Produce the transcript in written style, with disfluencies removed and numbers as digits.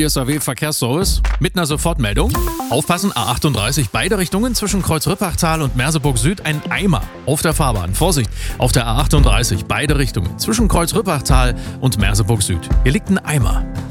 DSAW Verkehrsservice mit einer Sofortmeldung. Aufpassen, A38, beide Richtungen zwischen Kreuz-Rippachtal und Merseburg Süd ein Eimer auf der Fahrbahn. Vorsicht, auf der A38, beide Richtungen zwischen Kreuz-Rippachtal und Merseburg Süd. Hier liegt ein Eimer.